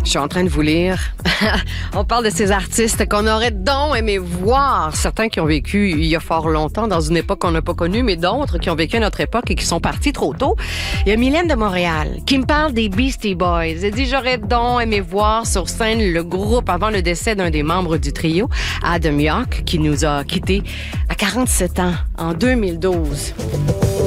Je suis en train de vous lire. On parle de ces artistes qu'on aurait donc aimé voir. Certains qui ont vécu il y a fort longtemps, dans une époque qu'on n'a pas connue, mais d'autres qui ont vécu à notre époque et qui sont partis trop tôt. Il y a Mylène de Montréal qui me parle des Beastie Boys. Elle dit, j'aurais donc aimé voir sur scène le groupe avant le décès d'un des membres du trio, Adam Yauch, qui nous a quittés à 47 ans en 2012.